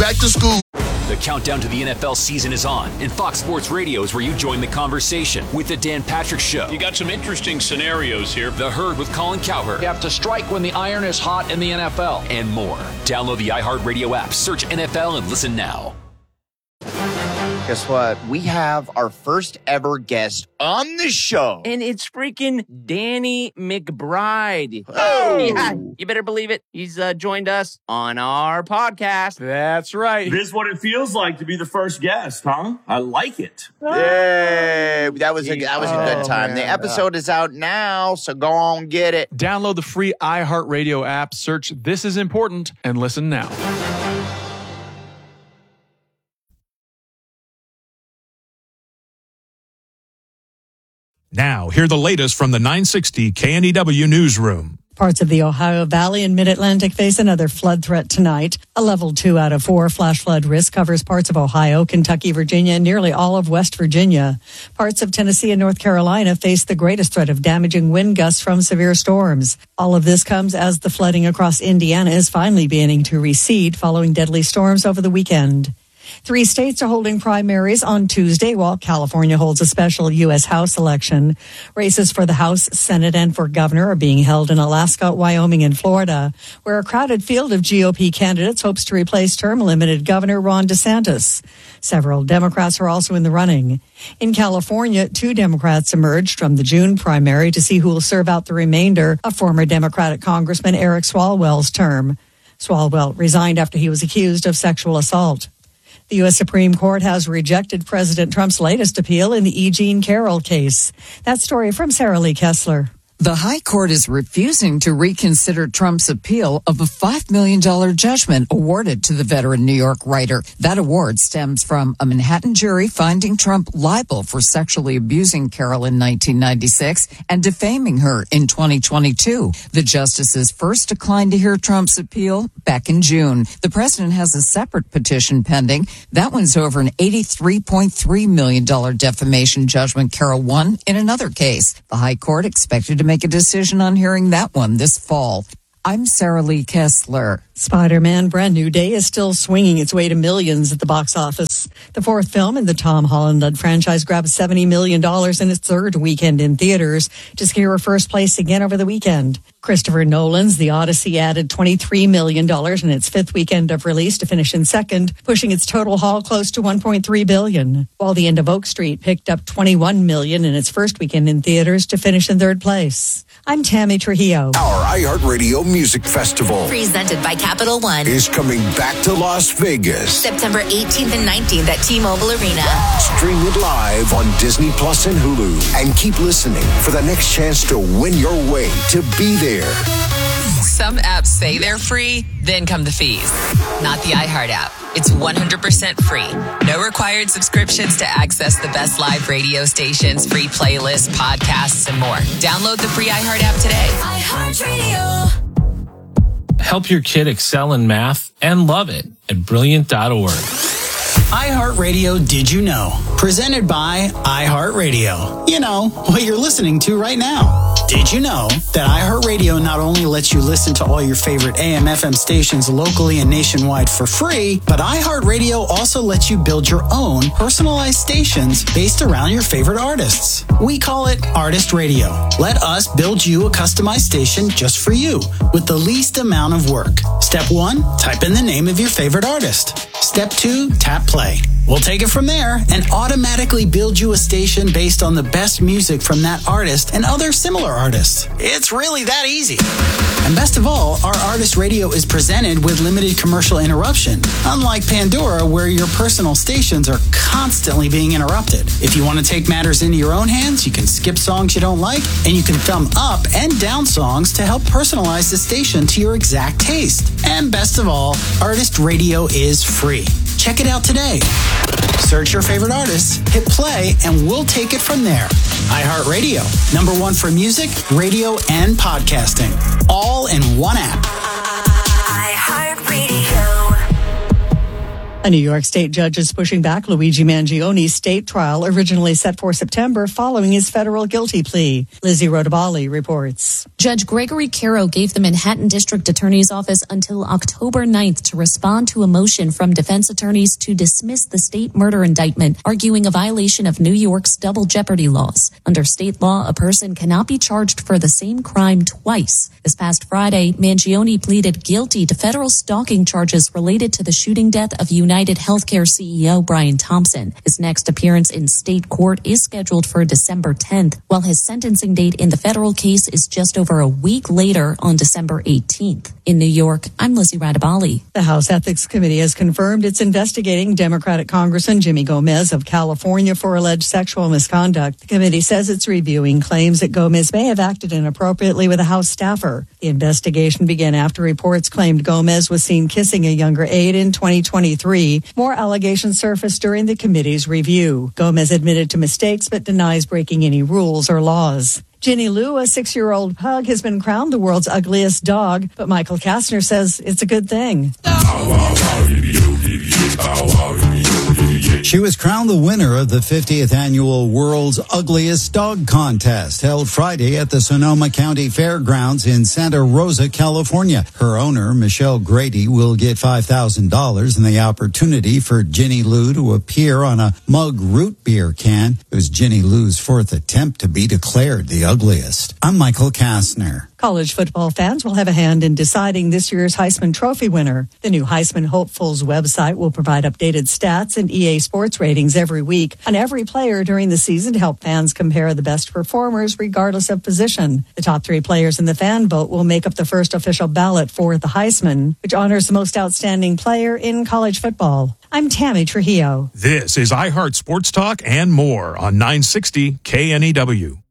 back to school. The countdown to the NFL season is on, and Fox Sports Radio is where you join the conversation with The Dan Patrick Show. You got some interesting scenarios here. The Herd with Colin Cowherd. You have to strike when the iron is hot in the NFL. And more. Download the iHeartRadio app, search NFL, and listen now. Guess what? We have our first ever guest on the show. And it's freaking Danny McBride. Oh. Yeah, you better believe it. He's joined us on our podcast. That's right. This is what it feels like to be the first guest, huh? I like it. Yay. That was a good time. Man. The episode is out now, so go on, get it. Download the free iHeartRadio app, search This Is Important, and listen now. Now, hear the latest from the 960 KNEW Newsroom. Parts of the Ohio Valley and Mid-Atlantic face another flood threat tonight. A level 2 out of 4 flash flood risk covers parts of Ohio, Kentucky, Virginia, and nearly all of West Virginia. Parts of Tennessee and North Carolina face the greatest threat of damaging wind gusts from severe storms. All of this comes as the flooding across Indiana is finally beginning to recede following deadly storms over the weekend. 3 states are holding primaries on Tuesday, while California holds a special U.S. House election. Races for the House, Senate, and for governor are being held in Alaska, Wyoming, and Florida, where a crowded field of GOP candidates hopes to replace term-limited Governor Ron DeSantis. Several Democrats are also in the running. In California, 2 Democrats emerged from the June primary to see who will serve out the remainder of former Democratic Congressman Eric Swalwell's term. Swalwell resigned after he was accused of sexual assault. The U.S. Supreme Court has rejected President Trump's latest appeal in the E. Jean Carroll case. That story from Sarah Lee Kessler. The High Court is refusing to reconsider Trump's appeal of a $5 million judgment awarded to the veteran New York writer. That award stems from a Manhattan jury finding Trump liable for sexually abusing Carroll in 1996 and defaming her in 2022. The justices first declined to hear Trump's appeal back in June. The president has a separate petition pending. That one's over an $83.3 million defamation judgment Carroll won in another case. The High Court expected to make a decision on hearing that one this fall. I'm Sarah Lee Kessler. Spider-Man Brand New Day is still swinging its way to millions at the box office. The 4th film in the Tom Holland-led franchise grabbed $70 million in its 3rd weekend in theaters to secure first place again over the weekend. Christopher Nolan's The Odyssey added $23 million in its 5th weekend of release to finish in 2nd, pushing its total haul close to $1.3 billion, while The End of Oak Street picked up $21 million in its 1st weekend in theaters to finish in 3rd place. I'm Tammy Trujillo. Our iHeartRadio Music Festival, presented by Capital One, is coming back to Las Vegas. September 18th and 19th at T-Mobile Arena. Stream it live on Disney Plus and Hulu. And keep listening for the next chance to win your way to be there. Some apps say they're free, then come the fees. Not the iHeart app. It's 100% free. No required subscriptions to access the best live radio stations, free playlists, podcasts, and more. Download the free iHeart app today. iHeartRadio. Help your kid excel in math and love it at Brilliant.org. iHeartRadio Did You Know? Presented by iHeartRadio. You know, what you're listening to right now. Did you know that iHeartRadio not only lets you listen to all your favorite AM/FM stations locally and nationwide for free, but iHeartRadio also lets you build your own personalized stations based around your favorite artists. We call it Artist Radio. Let us build you a customized station just for you with the least amount of work. Step 1, type in the name of your favorite artist. Step 2, tap play. We'll take it from there and automatically build you a station based on the best music from that artist and other similar artists. It's really that easy. And best of all, our Artist Radio is presented with limited commercial interruption, unlike Pandora, where your personal stations are constantly being interrupted. If you want to take matters into your own hands, you can skip songs you don't like, and you can thumb up and down songs to help personalize the station to your exact taste. And best of all, Artist Radio is free. Check it out today. Search your favorite artists, hit play, and we'll take it from there. iHeartRadio, #1 for music, radio, and podcasting. All in one app. iHeartRadio. A New York State judge is pushing back Luigi Mangioni's state trial, originally set for September, following his federal guilty plea. Lizzie Rodabali reports. Judge Gregory Caro gave the Manhattan District Attorney's Office until October 9th to respond to a motion from defense attorneys to dismiss the state murder indictment, arguing a violation of New York's double jeopardy laws. Under state law, a person cannot be charged for the same crime twice. This past Friday, Mangioni pleaded guilty to federal stalking charges related to the shooting death of United Healthcare CEO Brian Thompson. His next appearance in state court is scheduled for December 10th, while his sentencing date in the federal case is just over a week later on December 18th. In New York, I'm Lizzie Radabali. The House Ethics Committee has confirmed it's investigating Democratic Congressman Jimmy Gomez of California for alleged sexual misconduct. The committee says it's reviewing claims that Gomez may have acted inappropriately with a House staffer. The investigation began after reports claimed Gomez was seen kissing a younger aide in 2023. More allegations surfaced during the committee's review. Gomez admitted to mistakes but denies breaking any rules or laws. Ginny Lou, a 6-year-old pug, has been crowned the world's ugliest dog, but Michael Kastner says it's a good thing. She was crowned the winner of the 50th annual World's Ugliest Dog Contest, held Friday at the Sonoma County Fairgrounds in Santa Rosa, California. Her owner, Michelle Grady, will get $5,000 and the opportunity for Ginny Lou to appear on a mug root beer can. It was Ginny Lou's fourth attempt to be declared the ugliest. I'm Michael Kastner. College football fans will have a hand in deciding this year's Heisman Trophy winner. The new Heisman Hopefuls website will provide updated stats and EA Sports ratings every week on every player during the season to help fans compare the best performers regardless of position. The top 3 players in the fan vote will make up the first official ballot for the Heisman, which honors the most outstanding player in college football. I'm Tammy Trujillo. This is iHeart Sports Talk and more on 960 KNEW.